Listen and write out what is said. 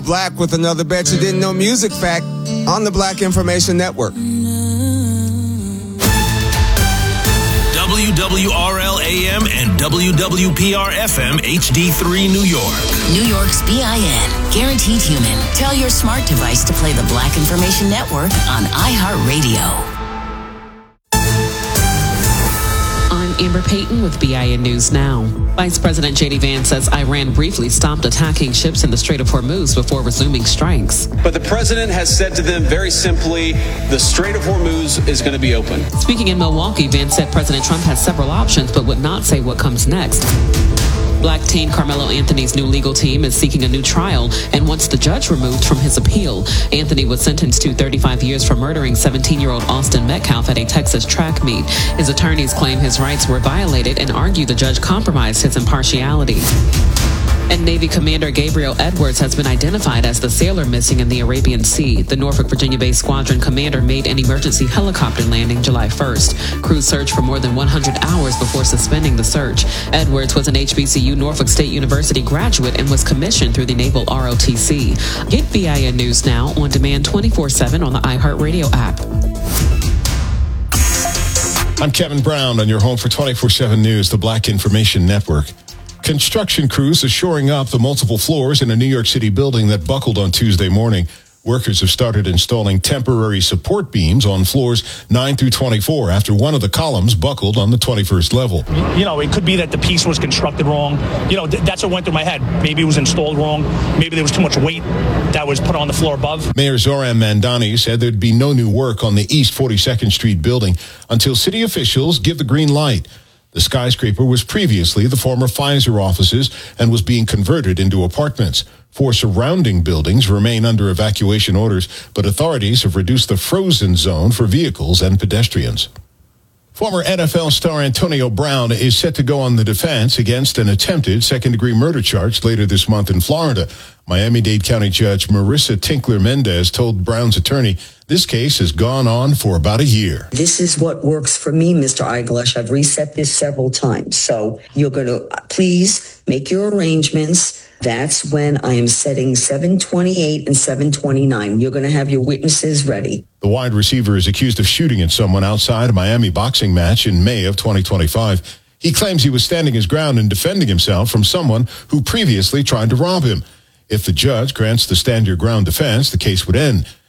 Black with another Bet You Didn't Know music fact on the Black Information Network. WWRL AM and WWPR FM HD3 New York. New York's BIN. Guaranteed human. Tell your smart device to play the Black Information Network on iHeartRadio. Amber Payton with BIN News Now. Vice President J.D. Vance says Iran briefly stopped attacking ships in the Strait of Hormuz before resuming strikes. But the president has said to them very simply, the Strait of Hormuz is going to be open. Speaking in Milwaukee, Vance said President Trump has several options but would not say what comes next. Black teen Carmelo Anthony's new legal team is seeking a new trial and wants the judge removed from his appeal. Anthony was sentenced to 35 years for murdering 17-year-old Austin Metcalf at a Texas track meet. His attorneys claim his rights were violated and argue the judge compromised his impartiality. And Navy Commander Gabriel Edwards has been identified as the sailor missing in the Arabian Sea. The Norfolk, Virginia-based squadron commander made an emergency helicopter landing July 1st. Crews searched for more than 100 hours before suspending the search. Edwards was an HBCU Norfolk State University graduate and was commissioned through the Naval ROTC. Get BIN News Now on demand 24/7 on the iHeartRadio app. I'm Kevin Brown on your home for 24/7 News, the Black Information Network. Construction crews are shoring up the multiple floors in a New York City building that buckled on Tuesday morning. Workers have started installing temporary support beams on floors 9 through 24 after one of the columns buckled on the 21st level. You know, it could be that the piece was constructed wrong. You know, that's what went through my head. Maybe it was installed wrong. Maybe there was too much weight that was put on the floor above. Mayor Zoran Mandani said there'd be no new work on the East 42nd Street building until city officials give the green light. The skyscraper was previously the former Pfizer offices and was being converted into apartments. 4 surrounding buildings remain under evacuation orders, but authorities have reduced the frozen zone for vehicles and pedestrians. Former NFL star Antonio Brown is set to go on the defense against an attempted second-degree murder charge later this month in Florida. Miami-Dade County Judge Marissa Tinkler-Mendez told Brown's attorney this case has gone on for about a year. This is what works for me, Mr. Eiglash. I've reset this several times. So you're going to please make your arrangements. That's when I am setting 7:28 and 7:29. You're going to have your witnesses ready. The wide receiver is accused of shooting at someone outside a Miami boxing match in May of 2025. He claims he was standing his ground and defending himself from someone who previously tried to rob him. If the judge grants the stand your ground defense, the case would end.